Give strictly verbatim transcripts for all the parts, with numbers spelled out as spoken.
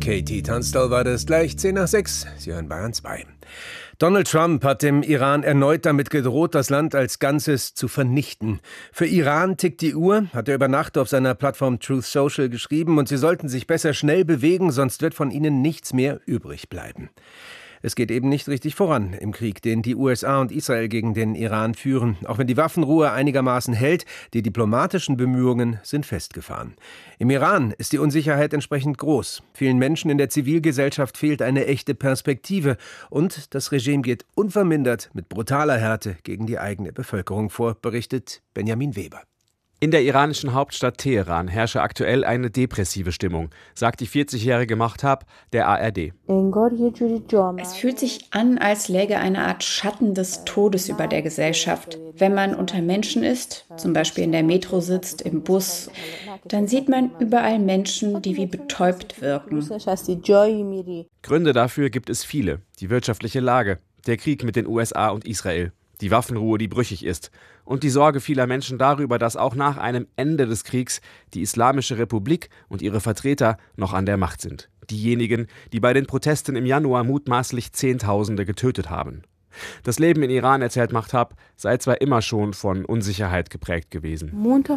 Katie Tunstall war das gleich zehn nach sechs. Sie hören Bayern zwei. Donald Trump hat dem Iran erneut damit gedroht, das Land als Ganzes zu vernichten. Für Iran tickt die Uhr, hat er über Nacht auf seiner Plattform Truth Social geschrieben, und sie sollten sich besser schnell bewegen, sonst wird von ihnen nichts mehr übrig bleiben. Es geht eben nicht richtig voran im Krieg, den die U S A und Israel gegen den Iran führen. Auch wenn die Waffenruhe einigermaßen hält, die diplomatischen Bemühungen sind festgefahren. Im Iran ist die Unsicherheit entsprechend groß. Vielen Menschen in der Zivilgesellschaft fehlt eine echte Perspektive. Und das Regime geht unvermindert mit brutaler Härte gegen die eigene Bevölkerung vor, berichtet Benjamin Weber. In der iranischen Hauptstadt Teheran herrsche aktuell eine depressive Stimmung, sagt die vierzigjährige Mahtab der A R D. Es fühlt sich an, als läge eine Art Schatten des Todes über der Gesellschaft. Wenn man unter Menschen ist, zum Beispiel in der Metro sitzt, im Bus, dann sieht man überall Menschen, die wie betäubt wirken. Gründe dafür gibt es viele. Die wirtschaftliche Lage, der Krieg mit den U S A und Israel, die Waffenruhe, die brüchig ist, und die Sorge vieler Menschen darüber, dass auch nach einem Ende des Kriegs die Islamische Republik und ihre Vertreter noch an der Macht sind. Diejenigen, die bei den Protesten im Januar mutmaßlich Zehntausende getötet haben. Das Leben in Iran, erzählt Mahtab, sei zwar immer schon von Unsicherheit geprägt gewesen.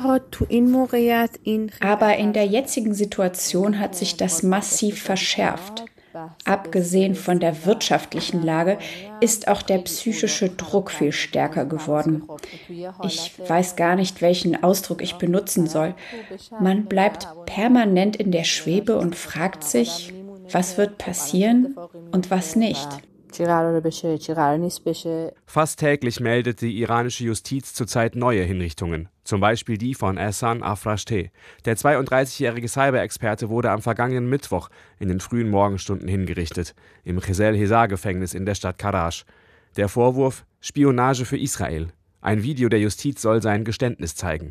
Aber in der jetzigen Situation hat sich das massiv verschärft. Abgesehen von der wirtschaftlichen Lage ist auch der psychische Druck viel stärker geworden. Ich weiß gar nicht, welchen Ausdruck ich benutzen soll. Man bleibt permanent in der Schwebe und fragt sich, was wird passieren und was nicht. Fast täglich meldet die iranische Justiz zurzeit neue Hinrichtungen. Zum Beispiel die von Ehsan Afrashteh. Der zweiunddreißigjährige Cyber-Experte wurde am vergangenen Mittwoch in den frühen Morgenstunden hingerichtet, im Qezel-Hezar-Gefängnis in der Stadt Karaj. Der Vorwurf: Spionage für Israel. Ein Video der Justiz soll sein Geständnis zeigen.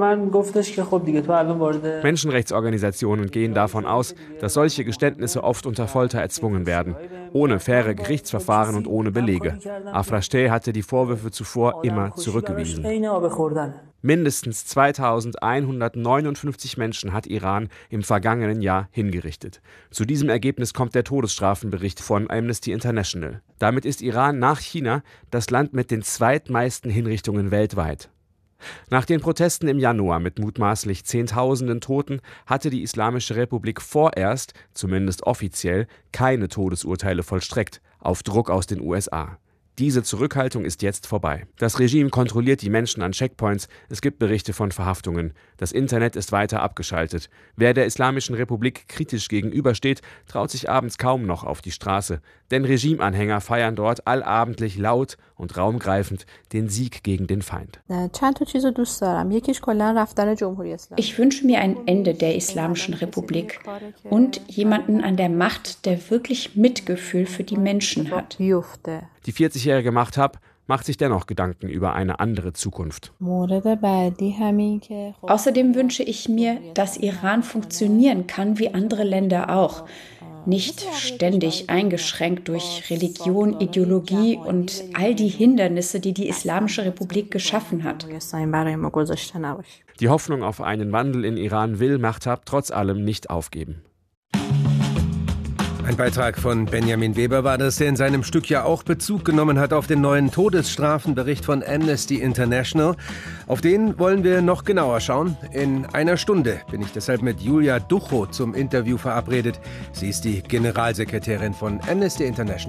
Menschenrechtsorganisationen gehen davon aus, dass solche Geständnisse oft unter Folter erzwungen werden, ohne faire Gerichtsverfahren und ohne Belege. Afrashteh hatte die Vorwürfe zuvor immer zurückgewiesen. Mindestens zweitausendeinhundertneunundfünfzig Menschen hat Iran im vergangenen Jahr hingerichtet. Zu diesem Ergebnis kommt der Todesstrafenbericht von Amnesty International. Damit ist Iran nach China das Land mit den zweitmeisten Hinrichtungen weltweit. Nach den Protesten im Januar mit mutmaßlich Zehntausenden Toten hatte die Islamische Republik vorerst, zumindest offiziell, keine Todesurteile vollstreckt, auf Druck aus den U S A. Diese Zurückhaltung ist jetzt vorbei. Das Regime kontrolliert die Menschen an Checkpoints, es gibt Berichte von Verhaftungen. Das Internet ist weiter abgeschaltet. Wer der Islamischen Republik kritisch gegenübersteht, traut sich abends kaum noch auf die Straße. Denn Regimeanhänger feiern dort allabendlich laut und raumgreifend den Sieg gegen den Feind. Ich wünsche mir ein Ende der Islamischen Republik und jemanden an der Macht, der wirklich Mitgefühl für die Menschen hat. Die vierzigjährige Mahtab macht sich dennoch Gedanken über eine andere Zukunft. Außerdem wünsche ich mir, dass Iran funktionieren kann wie andere Länder auch. Nicht ständig eingeschränkt durch Religion, Ideologie und all die Hindernisse, die die Islamische Republik geschaffen hat. Die Hoffnung auf einen Wandel in Iran will Mahtab trotz allem nicht aufgeben. Ein Beitrag von Benjamin Weber war das, der in seinem Stück ja auch Bezug genommen hat auf den neuen Todesstrafenbericht von Amnesty International. Auf den wollen wir noch genauer schauen. In einer Stunde bin ich deshalb mit Julia Duchow zum Interview verabredet. Sie ist die Generalsekretärin von Amnesty International.